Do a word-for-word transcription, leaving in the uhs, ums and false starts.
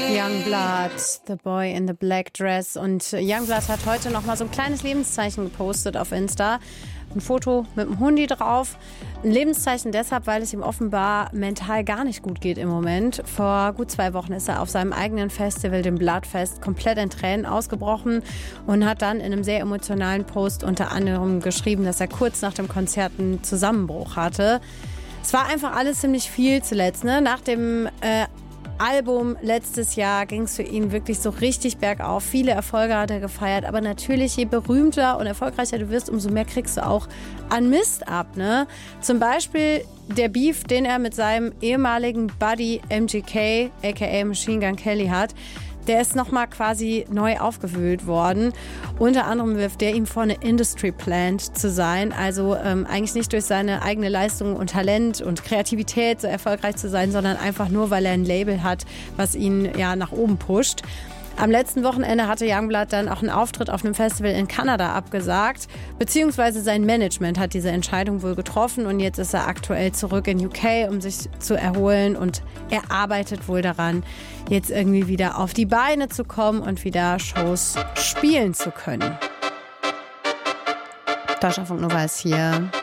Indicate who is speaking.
Speaker 1: Youngblood, The Boy in the Black Dress. Und Youngblood hat heute noch mal so ein kleines Lebenszeichen gepostet auf Insta. Ein Foto mit einem Hundi drauf. Ein Lebenszeichen deshalb, weil es ihm offenbar mental gar nicht gut geht im Moment. Vor gut zwei Wochen ist er auf seinem eigenen Festival, dem Bloodfest, komplett in Tränen ausgebrochen und hat dann in einem sehr emotionalen Post unter anderem geschrieben, dass er kurz nach dem Konzert einen Zusammenbruch hatte. Es war einfach alles ziemlich viel zuletzt, ne? Nach dem äh, Album letztes Jahr ging es für ihn wirklich so richtig bergauf. Viele Erfolge hat er gefeiert, aber natürlich, je berühmter und erfolgreicher du wirst, umso mehr kriegst du auch an Mist ab, ne? Zum Beispiel der Beef, den er mit seinem ehemaligen Buddy M G K, aka Machine Gun Kelly, hat. Der ist nochmal quasi neu aufgewühlt worden. Unter anderem wirft der ihm vor, eine Industry Plant zu sein. Also ähm, eigentlich nicht durch seine eigene Leistung und Talent und Kreativität so erfolgreich zu sein, sondern einfach nur, weil er ein Label hat, was ihn ja nach oben pusht. Am letzten Wochenende hatte Youngblood dann auch einen Auftritt auf einem Festival in Kanada abgesagt, beziehungsweise sein Management hat diese Entscheidung wohl getroffen und jetzt ist er aktuell zurück in U K, um sich zu erholen und er arbeitet wohl daran, jetzt irgendwie wieder auf die Beine zu kommen und wieder Shows spielen zu können. Deutschlandfunk Nova ist hier.